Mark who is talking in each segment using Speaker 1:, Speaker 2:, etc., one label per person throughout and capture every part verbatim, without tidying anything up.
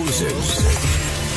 Speaker 1: Roses.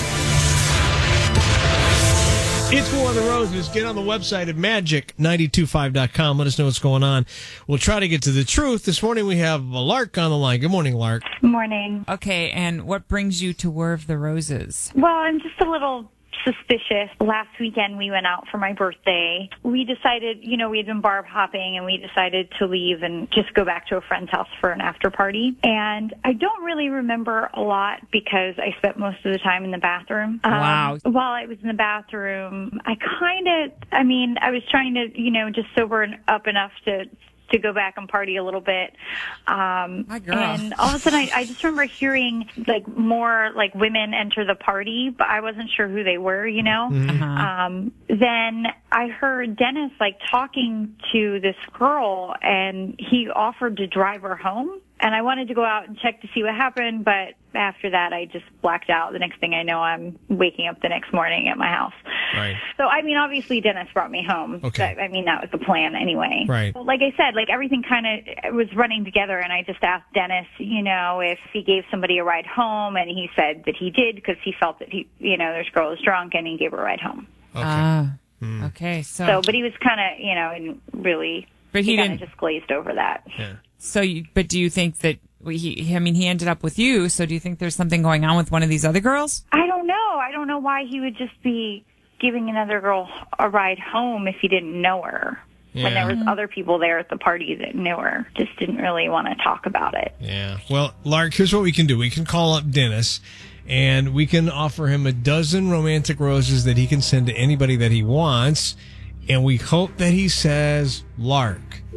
Speaker 2: It's War of the Roses. Get on the website at magic nine two five dot com. Let us know what's going on. We'll try to get to the truth. This morning we have Lark on the line. Good morning, Lark.
Speaker 3: Good morning.
Speaker 4: Okay, and what brings you to War of the Roses?
Speaker 3: Well, I'm just a little suspicious. Last weekend we went out for my birthday. We decided, you know, we had been bar hopping and we decided to leave and just go back to a friend's house for an after party. And I don't really remember a lot because I spent most of the time in the bathroom.
Speaker 4: Wow.
Speaker 3: Um, while I was in the bathroom, I kind of, I mean, I was trying to, you know, just sober up enough to to go back and party a little bit. Um,
Speaker 4: My girl.
Speaker 3: And all of a sudden I, I just remember hearing like more like women enter the party, but I wasn't sure who they were, you know?
Speaker 4: Uh-huh.
Speaker 3: Um, then I heard Dennis like talking to this girl and he offered to drive her home. And I wanted to go out and check to see what happened, but after that, I just blacked out. The next thing I know, I'm waking up the next morning at my house.
Speaker 2: Right.
Speaker 3: So, I mean, obviously, Dennis brought me home.
Speaker 2: Okay.
Speaker 3: That- I mean, that was the plan anyway.
Speaker 2: Right.
Speaker 3: Like I said, like everything kind of was running together, and I just asked Dennis, you know, if he gave somebody a ride home, and he said that he did because he felt that he, you know, this girl was drunk, and he gave her a ride home.
Speaker 2: Okay.
Speaker 4: Ah, okay, so,
Speaker 3: So, but he was kind of, you know, and really,
Speaker 4: But he
Speaker 3: kind of
Speaker 4: didn't-
Speaker 3: just glazed over that.
Speaker 2: Yeah.
Speaker 4: so, you, but do you think that he? I mean, he ended up with you. So, do you think there's something going on with one of these other girls?
Speaker 3: I don't know. I don't know why he would just be giving another girl a ride home if he didn't know her. When
Speaker 2: Yeah.
Speaker 3: there was other people there at the party that knew her, just didn't really want to talk about it.
Speaker 2: Yeah. Well, Lark, here's what we can do. We can call up Dennis, and we can offer him a dozen romantic roses that he can send to anybody that he wants, and we hope that he says Lark.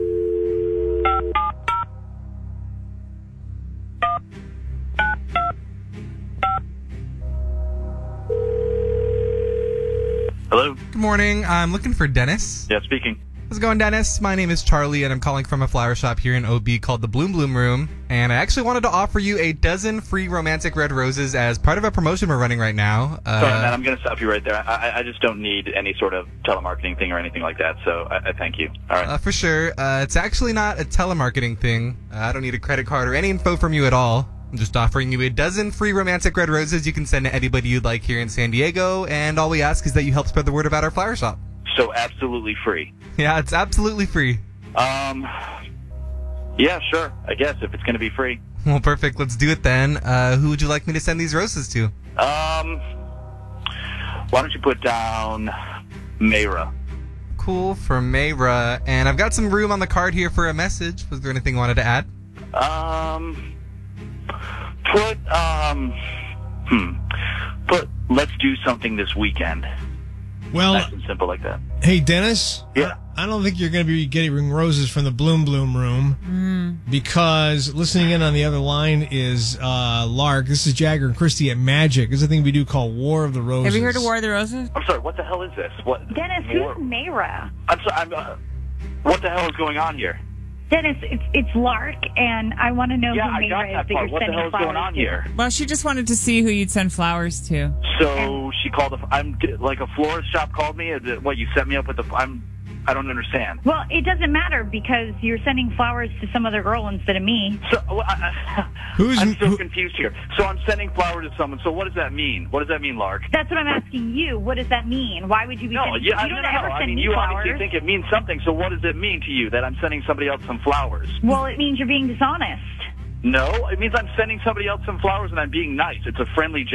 Speaker 5: Hello?
Speaker 6: Good morning. I'm looking for Dennis.
Speaker 5: Yeah, speaking.
Speaker 6: How's it going, Dennis? My name is Charlie, and I'm calling from a flower shop here in O B called the Bloom Bloom Room. And I actually wanted to offer you a dozen free romantic red roses as part of a promotion we're running right now. Uh,
Speaker 5: Sorry, man, I'm going to stop you right there. I, I just don't need any sort of telemarketing thing or anything like that, so I, I thank you. All right.
Speaker 6: uh, for sure. Uh, it's actually not a telemarketing thing. Uh, I don't need a credit card or any info from you at all. I'm just offering you a dozen free romantic red roses you can send to anybody you'd like here in San Diego, and all we ask is that you help spread the word about our flower shop.
Speaker 5: So absolutely free.
Speaker 6: Yeah, it's absolutely free.
Speaker 5: Um, yeah, sure, I guess, if it's going to be free.
Speaker 6: Well, perfect. Let's do it then. Uh, who would you like me to send these roses to?
Speaker 5: Um, why don't you put down Mayra?
Speaker 6: Cool, for Mayra. And I've got some room on the card here for a message. Was there anything you wanted to add?
Speaker 5: Um, put, um, hmm, put, let's do something this weekend.
Speaker 2: Well,
Speaker 5: Nice and simple like that.
Speaker 2: hey, Dennis.
Speaker 5: Yeah.
Speaker 2: I, I don't think you're going to be getting roses from the Bloom Bloom Room because listening in on the other line is uh, Lark. This is Jagger and Christy at Magic. This is a thing we do called War of the Roses.
Speaker 4: Have you heard of War of the Roses?
Speaker 5: I'm sorry, what the hell is this? What?
Speaker 3: Dennis,
Speaker 5: War-
Speaker 3: who's Mayra?
Speaker 5: I'm sorry, I'm, uh, what the hell is going on here?
Speaker 3: Dennis, it's, it's Lark, and I want to know
Speaker 5: Yeah,
Speaker 3: who
Speaker 5: I got
Speaker 3: Mayra is
Speaker 5: that
Speaker 3: that
Speaker 5: part.
Speaker 3: you're
Speaker 5: What the
Speaker 3: sending
Speaker 5: hell is
Speaker 3: flowers
Speaker 5: going on
Speaker 3: to.
Speaker 5: here?
Speaker 4: Well, she just wanted to see who you'd send flowers to.
Speaker 5: So she called. A, I'm like a florist shop called me. Is it, what you set me up with the? I'm. I don't understand.
Speaker 3: Well, it doesn't matter because you're sending flowers to some other girl instead of me.
Speaker 5: So well, I,
Speaker 2: Who's-
Speaker 5: I'm so
Speaker 2: who-
Speaker 5: confused here. So I'm sending flowers to someone. So what does that mean? What does that mean, Lark?
Speaker 3: That's what I'm asking you. What does that mean? Why would you be
Speaker 5: No,
Speaker 3: sending?
Speaker 5: yeah,
Speaker 3: you don't
Speaker 5: no, no,
Speaker 3: ever
Speaker 5: no.
Speaker 3: send
Speaker 5: I mean,
Speaker 3: me
Speaker 5: you
Speaker 3: flowers.
Speaker 5: obviously think it means something. So what does it mean to you that I'm sending somebody else some flowers?
Speaker 3: Well, it means you're being dishonest.
Speaker 5: No, it means I'm sending somebody else some flowers and I'm being nice. It's a friendly